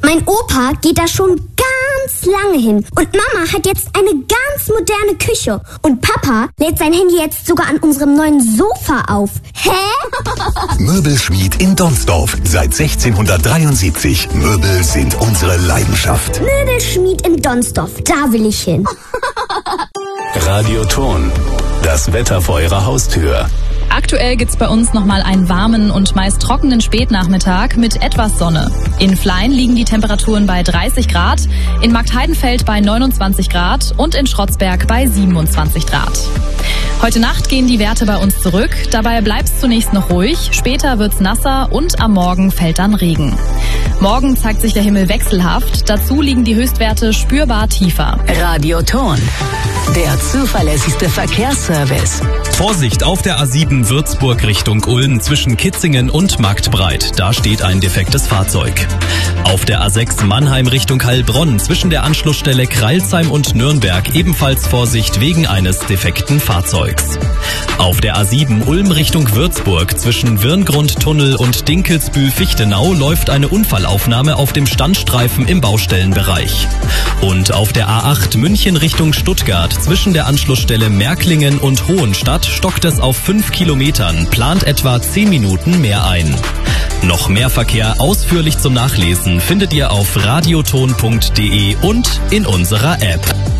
Mein Opa geht da schon ganz lange hin. Und Mama hat jetzt eine ganz moderne Küche. Und Papa lädt sein Handy jetzt sogar an unserem neuen Sofa auf. Hä? Möbelschmied in Donsdorf. Seit 1673. Möbel sind unsere Leidenschaft. Möbelschmied in Donsdorf. Da will ich hin. Radio Thurn. Das Wetter vor Ihrer Haustür. Aktuell gibt's bei uns nochmal einen warmen und meist trockenen Spätnachmittag mit etwas Sonne. In Flein liegen die Temperaturen bei 30 Grad, in Marktheidenfeld bei 29 Grad und in Schrotzberg bei 27 Grad. Heute Nacht gehen die Werte bei uns zurück, dabei bleibt's zunächst noch ruhig, später wird's nasser und am Morgen fällt dann Regen. Morgen zeigt sich der Himmel wechselhaft, dazu liegen die Höchstwerte spürbar tiefer. Radio Thurn, der zuverlässigste Verkehrsservice. Vorsicht auf der A7 Würzburg Richtung Ulm zwischen Kitzingen und Marktbreit. Da steht ein defektes Fahrzeug. Auf der A6 Mannheim Richtung Heilbronn zwischen der Anschlussstelle Kreilsheim und Nürnberg ebenfalls Vorsicht wegen eines defekten Fahrzeugs. Auf der A7 Ulm Richtung Würzburg zwischen Wirngrundtunnel und Dinkelsbühl-Fichtenau läuft eine Unfallaufnahme auf dem Standstreifen im Baustellenbereich. Und auf der A8 München Richtung Stuttgart zwischen der Anschlussstelle Märklingen und Hohenstadt stockt es auf 5 Kilometern, plant etwa 10 Minuten mehr ein. Noch mehr Verkehr ausführlich zum Nachlesen findet ihr auf radioton.de und in unserer App.